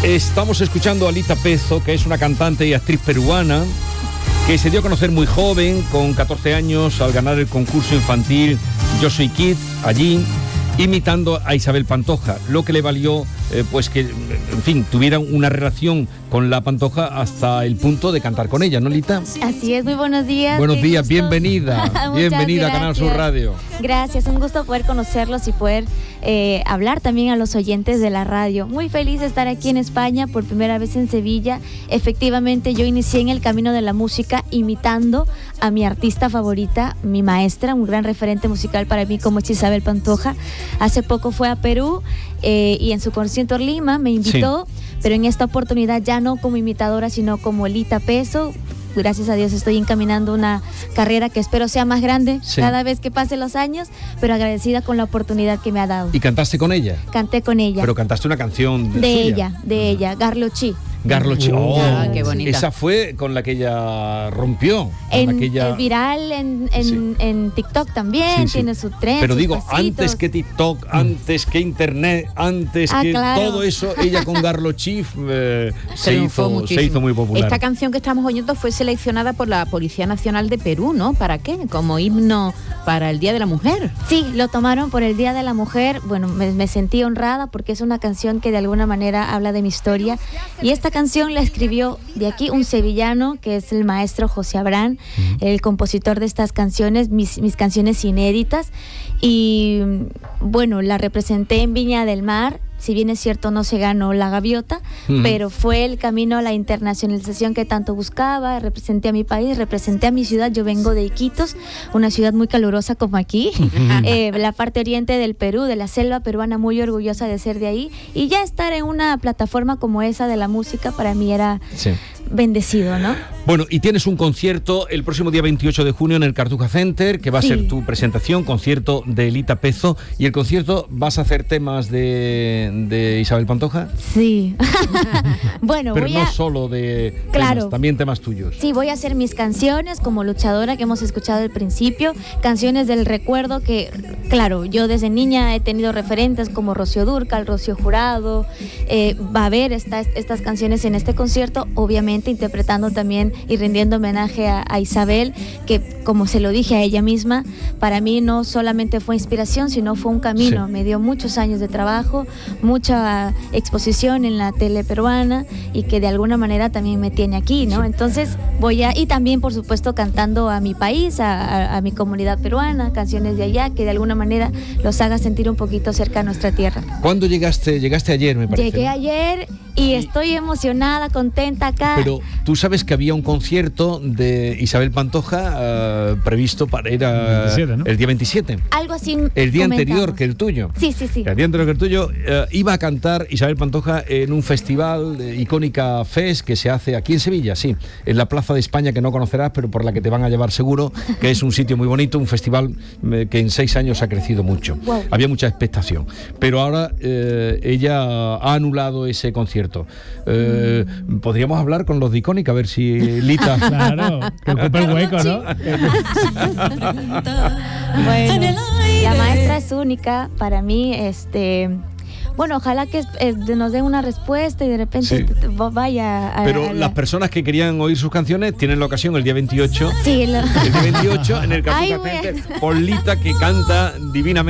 Estamos escuchando a Lita Pezo, que es una cantante y actriz peruana que se dio a conocer muy joven, con 14 años, al ganar el concurso infantil Yo Soy Kid, allí, imitando a Isabel Pantoja, lo que le valió pues que, en fin, tuvieran una relación con la Pantoja hasta el punto de cantar con ella, ¿no, Lita? Así es, muy buenos días. Buenos días, bienvenida. Bienvenida a Canal Sur Radio. Gracias, un gusto poder conocerlos y poder hablar también a los oyentes de la radio. Muy feliz de estar aquí en España, por primera vez en Sevilla. Efectivamente, yo inicié en el camino de la música imitando a mi artista favorita, mi maestra, un gran referente musical para mí como es Isabel Pantoja. Hace poco fue a Perú y en su concierto en Lima me invitó, sí. Pero en esta oportunidad ya no como imitadora, sino como Lita Pezo. Gracias a Dios estoy encaminando una carrera que espero sea más grande, sí, cada vez que pasen los años, pero agradecida con la oportunidad que me ha dado. ¿Y cantaste con ella? Canté con ella. Pero cantaste una canción de ella, Garlochi. Garlochi, qué bonita. Esa fue con la que ella rompió. Viral en TikTok también, sí. Tiene su tren. Pero digo, pasitos. Antes que TikTok, antes que Internet, antes que claro, todo eso, ella con Garlochi se hizo muy popular. Esta canción que estamos oyendo fue seleccionada por la Policía Nacional de Perú, ¿no? ¿Para qué? Como himno para el Día de la Mujer. Sí, lo tomaron por el Día de la Mujer. Bueno, me sentí honrada porque es una canción que de alguna manera habla de mi historia. Y esta canción la escribió de aquí un sevillano que es el maestro José Abrán, el compositor de estas canciones, mis canciones inéditas. Y bueno, la representé en Viña del Mar. Si bien es cierto, no se ganó la gaviota, pero fue el camino a la internacionalización que tanto buscaba. Representé a mi país, representé a mi ciudad. Yo vengo de Iquitos, una ciudad muy calurosa como aquí, la parte oriente del Perú, de la selva peruana, muy orgullosa de ser de ahí. Y ya estar en una plataforma como esa de la música para mí era bendecido, ¿no? Bueno, y tienes un concierto el próximo día 28 de junio en el Cartuja Center, que va a ser tu presentación, concierto de Lita Pezo. ¿Y el concierto vas a hacer temas de Isabel Pantoja? Sí. Bueno, pero no solo de temas, también temas tuyos. Sí, voy a hacer mis canciones como luchadora que hemos escuchado al principio, canciones del recuerdo que, claro, yo desde niña he tenido referentes como Rocío Dúrcal, Rocío Jurado. Va a haber estas canciones en este concierto, obviamente interpretando también y rindiendo homenaje a Isabel, que como se lo dije a ella misma, para mí no solamente fue inspiración, sino fue un camino. Me dio muchos años de trabajo, mucha exposición en la tele peruana y que de alguna manera también me tiene aquí, ¿no? Entonces y también por supuesto cantando a mi país, a mi comunidad peruana, canciones de allá que de alguna manera los haga sentir un poquito cerca a nuestra tierra. ¿Cuándo llegaste? Llegaste ayer, me parece. Llegué ayer y estoy emocionada, contenta acá. Pero tú sabes que había un concierto de Isabel Pantoja previsto para el 27, ¿no? El día 27. Algo así. El día anterior que el tuyo. Sí. El día anterior que el tuyo iba a cantar Isabel Pantoja en un festival Icónica Fest que se hace aquí en Sevilla, sí, en la Plaza de España, que no conocerás, pero por la que te van a llevar seguro, que es un sitio muy bonito, un festival que en 6 años ha crecido mucho. Wow. Había mucha expectación. Pero ahora ella ha anulado ese concierto. Podríamos hablar con los de Icónica a ver si Lita... Claro, que ocupa el hueco, ¿no? Bueno, la maestra es única para mí, bueno, ojalá que nos den una respuesta y de repente vaya a... Pero las personas que querían oír sus canciones tienen la ocasión el día 28. Sí, el día 28 en el Cartuja Center por Lita, que canta divinamente.